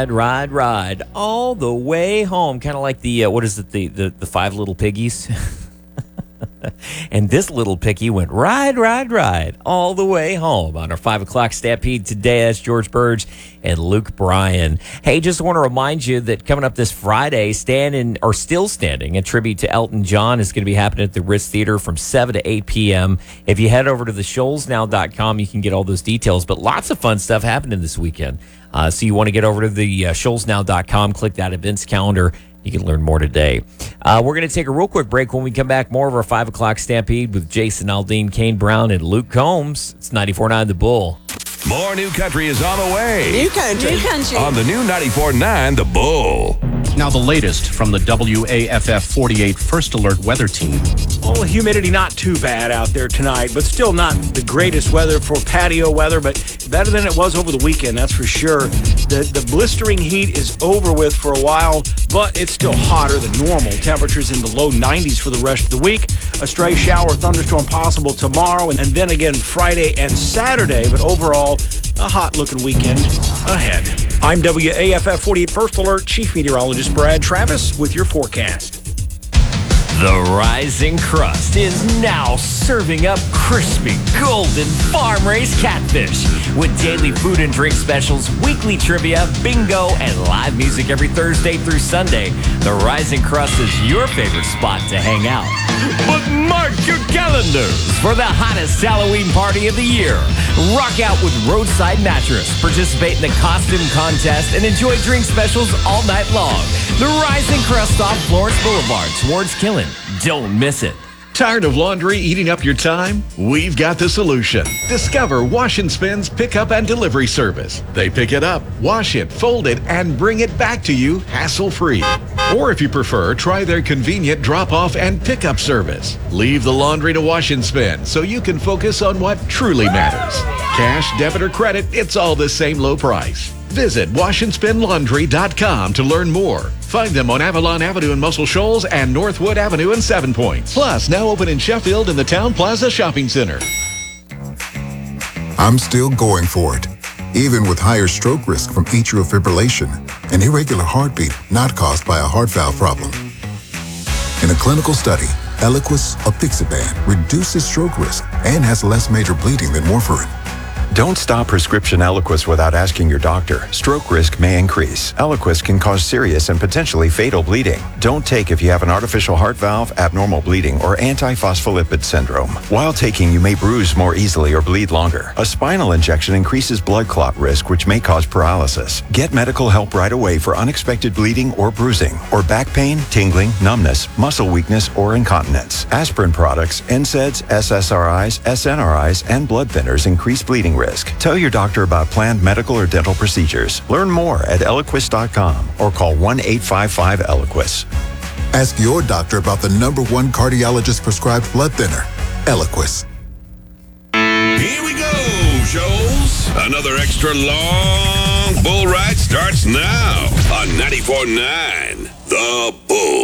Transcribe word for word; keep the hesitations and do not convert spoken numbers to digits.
ride, ride, ride all the way home. Kind of like the, uh, what is it, the, the, the five little piggies? And this little piggy went ride, ride, ride all the way home on our five o'clock Stampede today. That's George Burge and Luke Bryan. Hey, just want to remind you that coming up this Friday, standing or still standing, a tribute to Elton John is going to be happening at the Ritz Theater from seven to eight p.m. If you head over to the shoals now dot com, you can get all those details. But lots of fun stuff happening this weekend. Uh, so you want to get over to the uh, shoals now dot com, click that events calendar. You can learn more today. Uh, we're going to take a real quick break. When we come back, more of our five o'clock Stampede with Jason Aldean, Kane Brown, and Luke Combs. It's ninety-four point nine The Bull. More new country is on the way. New country. New country. On the new ninety-four point nine The Bull. Now the latest from the W A F F forty-eight First Alert Weather Team. Oh, humidity not too bad out there tonight, but still not the greatest weather for patio weather, but better than it was over the weekend, that's for sure. The, the blistering heat is over with for a while, but it's still hotter than normal. Temperatures in the low nineties for the rest of the week. A stray shower or thunderstorm possible tomorrow, and, and then again Friday and Saturday, but overall, a hot-looking weekend ahead. I'm W A F F forty-eight First Alert Chief Meteorologist Brad Travis with your forecast. The Rising Crust is now serving up crispy, golden farm-raised catfish with daily food and drink specials, weekly trivia, bingo, and live music every Thursday through Sunday. The Rising Crust is your favorite spot to hang out. But mark your calendars for the hottest Halloween party of the year. Rock out with Roadside Mattress, participate in the costume contest, and enjoy drink specials all night long. The Rising Crust off Florence Boulevard towards Killen. Don't miss it. Tired of laundry eating up your time? We've got the solution. Discover Wash and Spin's pickup and delivery service. They pick it up, wash it, fold it, and bring it back to you hassle-free. Or if you prefer, try their convenient drop-off and pickup service. Leave the laundry to Wash and Spin so you can focus on what truly matters. Cash, debit, or credit, it's all the same low price. Visit wash and spin laundry dot com to learn more. Find them on Avalon Avenue in Muscle Shoals and Northwood Avenue in Seven Points. Plus, now open in Sheffield in the Town Plaza Shopping Center. I'm still going for it, even with higher stroke risk from atrial fibrillation, an irregular heartbeat not caused by a heart valve problem. In a clinical study, Eliquis apixaban reduces stroke risk and has less major bleeding than warfarin. Don't stop prescription Eliquis without asking your doctor. Stroke risk may increase. Eliquis can cause serious and potentially fatal bleeding. Don't take if you have an artificial heart valve, abnormal bleeding, or antiphospholipid syndrome. While taking, you may bruise more easily or bleed longer. A spinal injection increases blood clot risk, which may cause paralysis. Get medical help right away for unexpected bleeding or bruising, or back pain, tingling, numbness, muscle weakness, or incontinence. Aspirin products, N SAIDs, S S R Is, S N R Is, and blood thinners increase bleeding risk. Tell your doctor about planned medical or dental procedures. Learn more at Eliquis dot com or call one eight five five Eliquis. Ask your doctor about the number one cardiologist prescribed blood thinner, Eliquis. Here we go, Shoals. Another extra long bull ride starts now on ninety-four point nine The Bull.